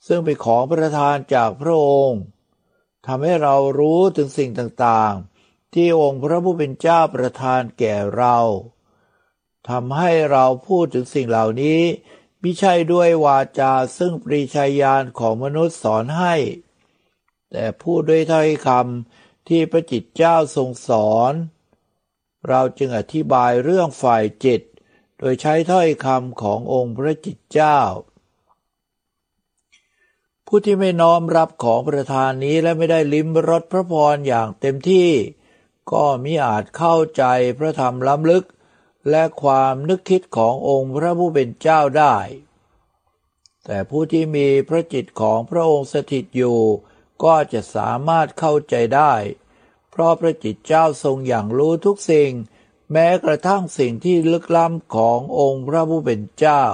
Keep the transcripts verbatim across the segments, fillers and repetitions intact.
ซึ่งเป็นของประทานจากพระองค์ทำให้เรารู้ถึงสิ่งต่างๆที่องค์พระผู้เป็นเจ้าประทานแก่เราทำให้เราพูดถึงสิ่งเหล่านี้มิใช่ด้วยวาจาซึ่งปรีชาญาณของมนุษย์สอนให้แต่พูดด้วยถ้อยคำที่พระจิตเจ้าทรงสอนเราจึงอธิบายเรื่องฝ่ายจิตโดยใช้ถ้อยคำขององค์พระจิตเจ้าผู้ที่ไม่น้อมรับของประทานนี้และไม่ได้ลิ้มรสพระพรอย่างเต็มที่ก็มิอาจเข้าใจพระธรรมล้ำลึกและความนึกคิดขององค์พระผู้เป็นเจ้าได้แต่ผู้ที่มีพระจิตของพระองค์สถิตอยู่ก็จะสามารถเข้าใจได้เพราะพระจิตเจ้าทรงอย่างรู้ทุกสิ่งแม้กระทั่งสิ่งที่ลึกล้ำขององค์พระผู้เป็นเจ้า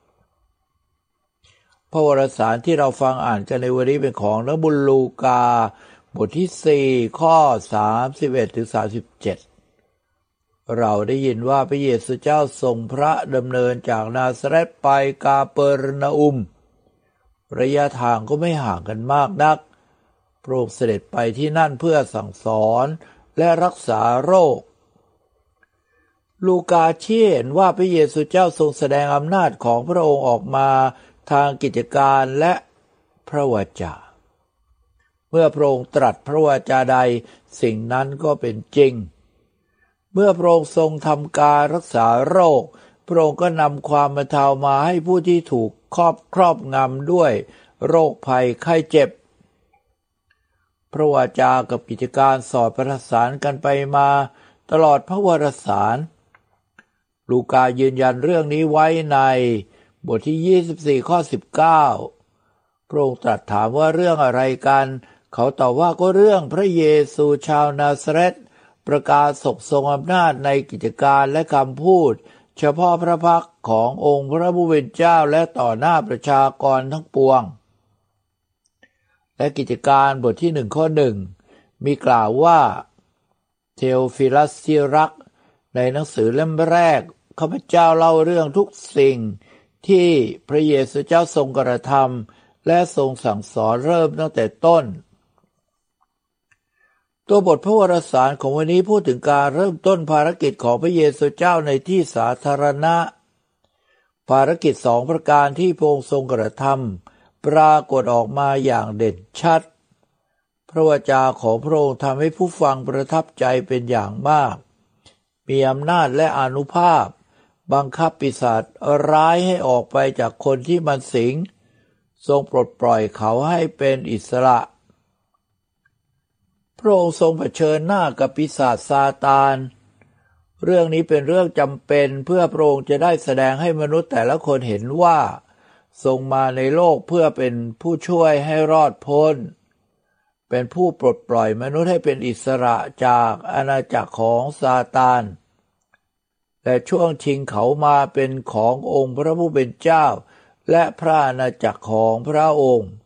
พระวรสารที่เราฟังอ่านกันในวันนี้เป็นของพระบุญลูกาบทที่สี่ข้อสามสิบเอ็ดถึงสามสิบเจ็ดเราได้ยินว่าพระเยซูเจ้าทรงพระดำเนินจากนาซาเรตไปกาเปอร์นาอุมระยะทางก็ไม่ห่างกันมากนักพระองค์เสด็จไปที่นั่นเพื่อสั่งสอนและรักษาโรคลูกาชี้เห็นว่าพระเยซูเจ้าทรงแสดงอำนาจของพระองค์ออกมาทางกิจการและพระวจาเมื่อพระองค์ตรัสพระวจาใดสิ่งนั้นก็เป็นจริงเมื่อพระองค์ทรงทำการรักษาโรคพระองค์ก็นำความบรรเทามาให้ผู้ที่ถูกครอบครอบงำด้วยโรคภัยไข้เจ็บพระวจากับกิจการสอดประสานกันไปมาตลอดพระวรสารลูกายืนยันเรื่องนี้ไว้ในบทที่ยี่สิบสี่ข้อสิบเก้าพระองค์ตรัสถามว่าเรื่องอะไรกันเขาตอบว่าก็เรื่องพระเยซูชาวนาซาเรตประกาศศพทรงอำนาจในกิจการและคำพูดเฉพาะพระพักขององค์พระผู้เป็นเจ้าและต่อหน้าประชากรทั้งปวงและกิจการบทที่หนึ่งข้อหนึ่งมีกล่าวว่าเทโอฟิลัสที่รักในหนังสือเล่มแรกข้าพเจ้าเล่าเรื่องทุกสิ่งที่พระเยซูเจ้าทรงกระทำและทรงสั่งสอนเริ่มตั้งแต่ต้นตัวบทพระวรสารของวันนี้พูดถึงการเริ่มต้นภารกิจของพระเยซูเจ้าในที่สาธารณะภารกิจสองประการที่พระองค์ทรงกระทำปรากฏออกมาอย่างเด่นชัดพระวจาของพระองค์ทำให้ผู้ฟังประทับใจเป็นอย่างมากมีอำนาจและอานุภาพบังคับปีศาจร้ายให้ออกไปจากคนที่มันสิงทรงปลดปล่อยเขาให้เป็นอิสระพระองค์ทรงเผชิญหน้ากับปีศาจซาตานเรื่องนี้เป็นเรื่องจำเป็นเพื่อพระองค์จะได้แสดงให้มนุษย์แต่ละคนเห็นว่าทรงมาในโลกเพื่อเป็นผู้ช่วยให้รอดพ้นเป็นผู้ปลดปล่อยมนุษย์ให้เป็นอิสระจากอาณาจักรของซาตานและช่วงชิงเขามาเป็นขององค์พระผู้เป็นเจ้าและพระอาณาจักรของพระองค์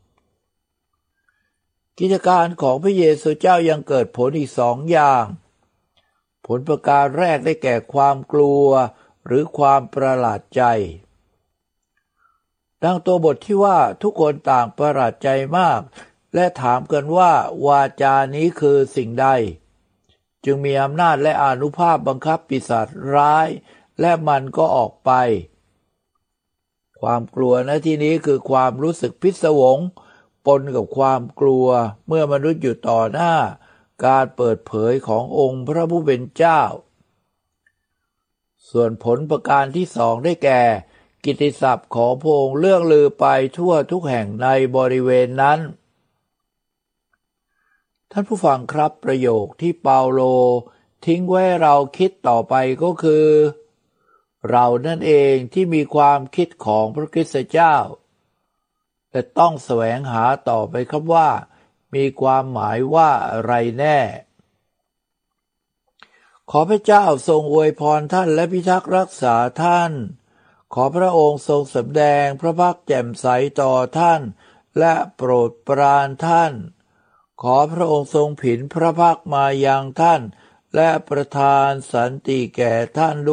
กิจการของพระเยซูเจ้ายังเกิดผลอีกสองอย่างผลประการแรกได้แก่ความกลัวหรือความประหลาดใจดังตัวบทที่ว่าทุกคนต่างประหลาดใจมากและถามกันว่าวาจานี้คือสิ่งใดจึงมีอำนาจและอานุภาพบังคับปีศาจร้ายและมันก็ออกไปความกลัวในที่นี้คือความรู้สึกพิศวงปนกับความกลัวเมื่อมนุษย์อยู่ต่อหน้าการเปิดเผยขององค์พระผู้เป็นเจ้าส่วนผลประการที่สองได้แก่กิตติศัพท์ของพระองค์เลื่องลือไปทั่วทุกแห่งในบริเวณนั้นท่านผู้ฟังครับประโยคที่เปาโลทิ้งไว้เราคิดต่อไปก็คือเรานั่นเองที่มีความคิดของพระคริสต์เจ้าแต่ต้องแสวงหาต่อไปครับว่ามีความหมายว่าอะไรแน่ขอพระเจ้าทรงอวยพรท่านและพิทักษ์รักษาท่านขอพระองค์ทรงสำแดงพระพักแจ่มใสต่อท่านและโปรดปรานท่านขอพระองค์ทรงผินพระพักมายังท่านและประทานสันติแก่ท่าน